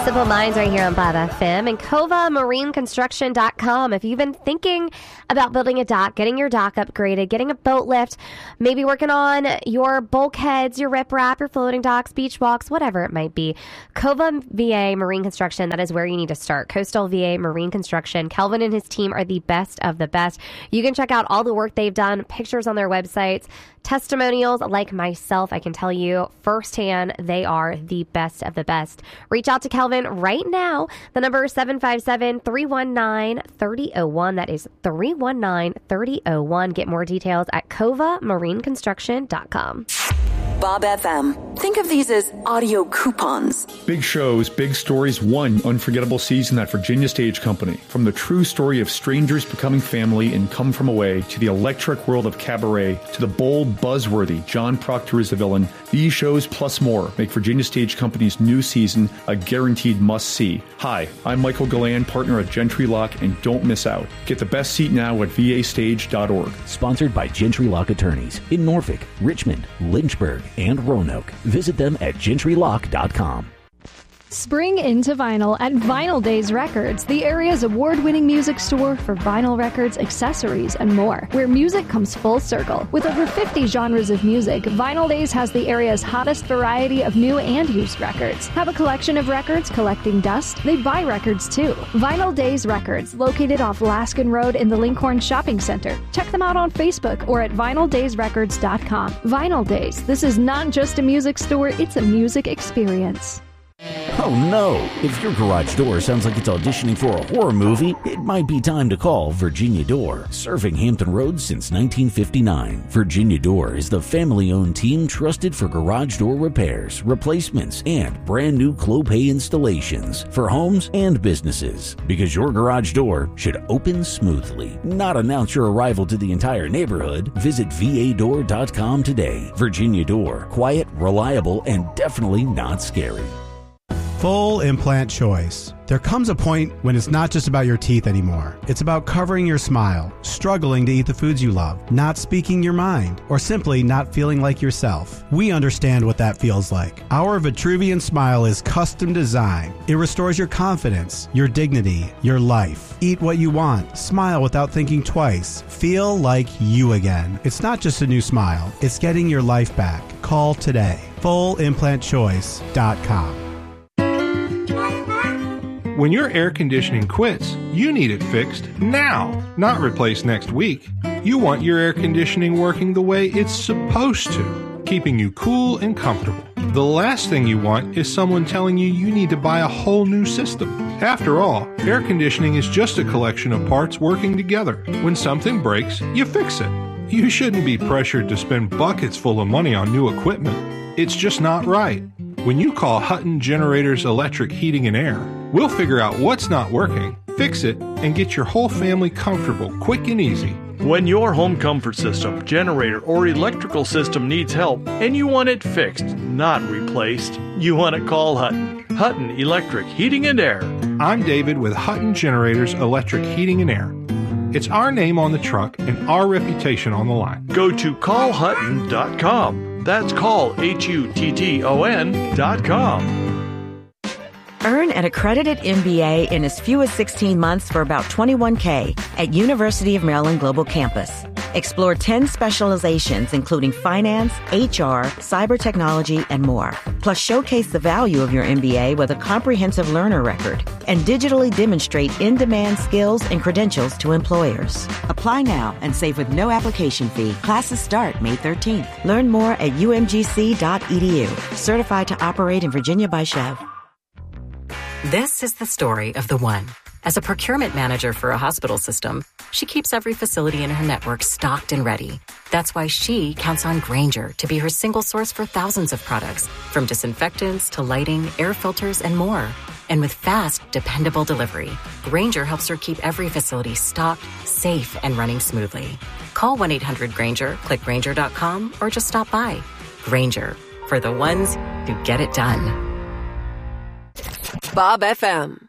Simple Minds right here on Bob FM and CovaMarineConstruction.com. If you've been thinking about building a dock, getting your dock upgraded, getting a boat lift, maybe working on your bulkheads, your riprap, your floating docks, beach walks, whatever it might be, Cova VA Marine Construction, that is where you need to start. Coastal VA Marine Construction. Kelvin and his team are the best of the best. You can check out all the work they've done, pictures on their websites, testimonials like myself. I can tell you firsthand, they are the best of the best. Reach out to Kelvin right now. The number is 757-319-3001. That is 319-3001. Get more details at CovaMarineConstruction.com. Bob FM. Think of these as audio coupons. Big shows, big stories, one unforgettable season at Virginia Stage Company. From the true story of strangers becoming family in Come From Away, to the electric world of Cabaret, to the bold, buzzworthy John Proctor is the villain, these shows plus more make Virginia Stage Company's new season a guaranteed must-see. Hi, I'm Michael Galan, partner at Gentry Lock, and don't miss out. Get the best seat now at vastage.org. Sponsored by Gentry Lock Attorneys in Norfolk, Richmond, Lynchburg, and Roanoke. Visit them at gentrylock.com. Spring into vinyl at Vinyl Days Records, the area's award-winning music store for vinyl records, accessories, and more, where music comes full circle. With over 50 genres of music, Vinyl Days has the area's hottest variety of new and used records. Have a collection of records collecting dust? They buy records too. Vinyl Days Records, located off Laskin Road in the Lincoln Shopping Center. Check them out on Facebook or at vinyldaysrecords.com. Vinyl Days, this is not just a music store, it's a music experience. Oh no! If your garage door sounds like it's auditioning for a horror movie, it might be time to call Virginia Door. Serving Hampton Roads since 1959, Virginia Door is the family-owned team trusted for garage door repairs, replacements, and brand new Clopay installations for homes and businesses. Because your garage door should open smoothly, not announce your arrival to the entire neighborhood. Visit vadoor.com today. Virginia Door. Quiet, reliable, and definitely not scary. Full implant choice. There comes a point when it's not just about your teeth anymore. It's about covering your smile, struggling to eat the foods you love, not speaking your mind, or simply not feeling like yourself. We understand what that feels like. Our Vitruvian Smile is custom designed. It restores your confidence, your dignity, your life. Eat what you want. Smile without thinking twice. Feel like you again. It's not just a new smile. It's getting your life back. Call today. FullImplantChoice.com. When your air conditioning quits, you need it fixed now, not replaced next week. You want your air conditioning working the way it's supposed to, keeping you cool and comfortable. The last thing you want is someone telling you need to buy a whole new system. After all, air conditioning is just a collection of parts working together. When something breaks, you fix it. You shouldn't be pressured to spend buckets full of money on new equipment. It's just not right. When you call Hutton Generators Electric Heating and Air, we'll figure out what's not working, fix it, and get your whole family comfortable, quick and easy. When your home comfort system, generator, or electrical system needs help and you want it fixed, not replaced, you want to call Hutton. Hutton Electric Heating and Air. I'm David with Hutton Generators Electric Heating and Air. It's our name on the truck and our reputation on the line. Go to callhutton.com. That's callhutton.com. Earn an accredited MBA in as few as 16 months for about $21K at University of Maryland Global Campus. Explore 10 specializations, including finance, HR, cyber technology, and more. Plus, showcase the value of your MBA with a comprehensive learner record and digitally demonstrate in-demand skills and credentials to employers. Apply now and save with no application fee. Classes start May 13th. Learn more at umgc.edu. Certified to operate in Virginia by Chev. This is the story of the one. As a procurement manager for a hospital system, she keeps every facility in her network stocked and ready. That's why she counts on Grainger to be her single source for thousands of products, from disinfectants to lighting, air filters, and more. And with fast, dependable delivery, Grainger helps her keep every facility stocked, safe, and running smoothly. Call 1-800-GRAINGER, click Grainger.com, or just stop by. Grainger, for the ones who get it done. Bob FM.